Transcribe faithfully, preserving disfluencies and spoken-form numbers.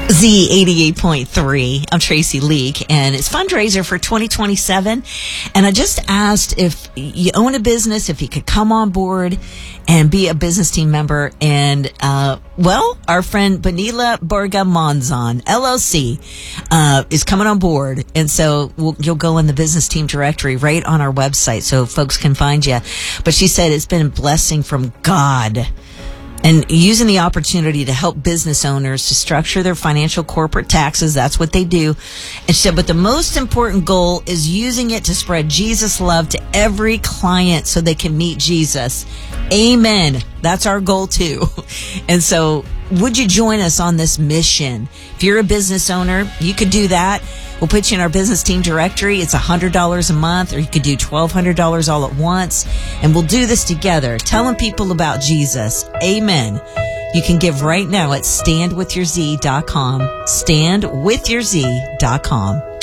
Z eighty-eight point three. I'm Tracy Leak, and it's fundraiser for twenty twenty-seven. And I just asked if you own a business, if you could come on board and be a business team member. And, uh, well, our friend Benila Borga Monzon, L L C, uh, is coming on board. And so we'll, you'll go in the business team directory right on our website so folks can find you. But she said it's been a blessing from God. And using the opportunity to help business owners to structure their financial corporate taxes. That's what they do. And she said, but the most important goal is using it to spread Jesus' love to every client so they can meet Jesus. Amen. That's our goal too. And so would you join us on this mission? If you're a business owner, you could do that. We'll put you in our business team directory. It's one hundred dollars a month, or you could do twelve hundred dollars all at once. And we'll do this together, telling people about Jesus. Amen. You can give right now at stand with your z dot com. stand with your z dot com.